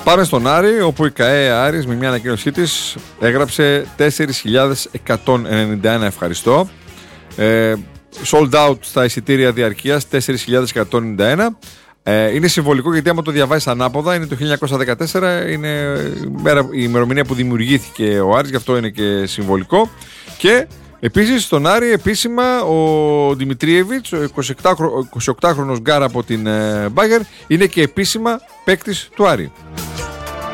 Πάμε στον Άρη, όπου η ΚΑΕ Άρης με μια ανακοίνωσή της έγραψε 4.191 ευχαριστώ. Sold out στα εισιτήρια διαρκείας 4.191. Είναι συμβολικό γιατί άμα το διαβάσεις ανάποδα είναι το 1914, είναι η ημερομηνία που δημιουργήθηκε ο Άρης, γι' αυτό είναι και συμβολικό. Και επίσης στον Άρη επίσημα ο Δημητρίεβιτς, ο 28χρονος γκάρ από την Μπάγερ, είναι και επίσημα παίκτης του Άρη.